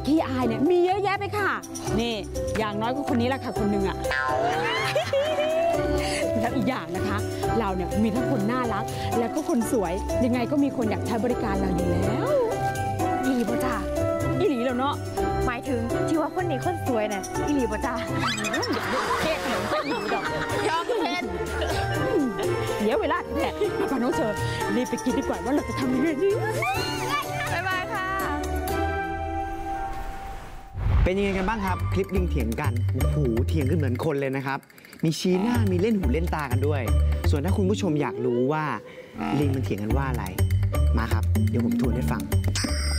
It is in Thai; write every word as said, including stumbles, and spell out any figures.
ขี้อายเนี่ยมีเยอะแยะไปค่ะนี่อย่างน้อยก็คนนี้แหละค่ะคนหนึ่งอะแล้วอีกอย่างนะคะเราเนี่ยมีทั้งคนน่ารักแล้วก็คนสวยยังไงก็มีคนอยากใช้บริการเราอยู่แล้วอีหลีบ่จ้าอีหลีแล้วเนาะหมายถึงที่ว่าคนนี้คนสวยเนี่ยอีหลีบ่จ้าเค้กขนมก็อีหลีดอกยอมเพนเดี๋ยวเวลาแท้ๆเอาไปน้องเชอรีบไปกินดีกว่าว่าเราจะทำยังไงดีบ๊ายบายค่ะเป็นยังไงกันบ้างครับคลิปลิงเถียงกันโอ้โหเถียงกันเหมือนคนเลยนะครับมีชี้หน้ามีเล่นหูเล่นตากันด้วยส่วนถ้าคุณผู้ชมอยากรู้ว่าลิงมันเถียงกันว่าอะไรมาครับเดี๋ยวผมทวนให้ฟัง